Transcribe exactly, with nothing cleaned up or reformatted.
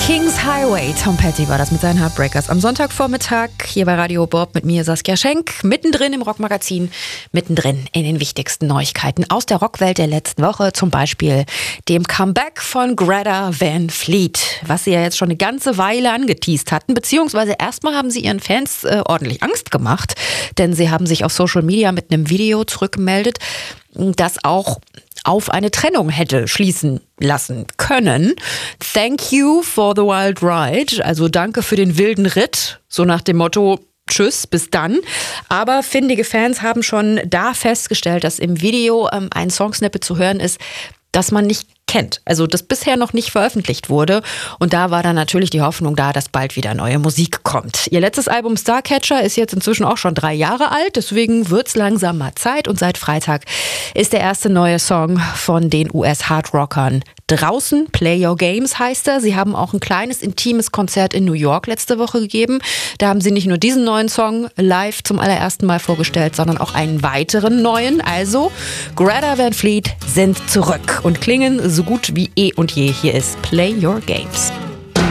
King's Highway, Tom Petty war das mit seinen Heartbreakers am Sonntagvormittag hier bei Radio Bob mit mir Saskia Schenk, mittendrin im Rockmagazin, mittendrin in den wichtigsten Neuigkeiten aus der Rockwelt der letzten Woche, zum Beispiel dem Comeback von Greta Van Fleet, was sie ja jetzt schon eine ganze Weile angeteast hatten, beziehungsweise erstmal haben sie ihren Fans äh, ordentlich Angst gemacht, denn sie haben sich auf Social Media mit einem Video zurückgemeldet, das auch auf eine Trennung hätte schließen lassen können. Thank you for the wild ride. Also danke für den wilden Ritt. So nach dem Motto, tschüss, bis dann. Aber findige Fans haben schon da festgestellt, dass im Video ähm, ein Songsnippet zu hören ist, das man nicht kennt, also das bisher noch nicht veröffentlicht wurde. Und da war dann natürlich die Hoffnung da, dass bald wieder neue Musik kommt. Ihr letztes Album Starcatcher ist jetzt inzwischen auch schon drei Jahre alt, deswegen wird's langsam mal Zeit. Und seit Freitag ist der erste neue Song von den U S-Hardrockern draußen. Play Your Games heißt er. Sie haben auch ein kleines, intimes Konzert in New York letzte Woche gegeben. Da haben sie nicht nur diesen neuen Song live zum allerersten Mal vorgestellt, sondern auch einen weiteren neuen. Also Greta Van Fleet sind zurück und klingen so gut wie eh und je. Hier ist Play Your Games.